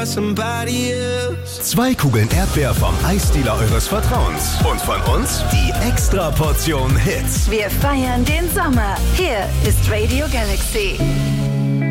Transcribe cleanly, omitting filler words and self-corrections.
by somebody else. 2 Kugeln Erdbeer vom Eisdealer eures Vertrauens. Und von uns die Extraportion Hits. Wir feiern den Sommer. Hier ist Radio Galaxy.